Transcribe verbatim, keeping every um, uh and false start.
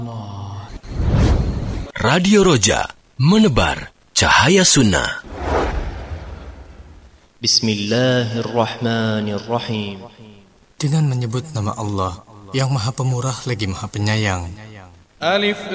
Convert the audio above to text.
Radio Roja, menebar cahaya sunnah. Bismillahirrahmanirrahim. Dengan menyebut nama Allah yang Maha Pemurah lagi Maha Penyayang. Alif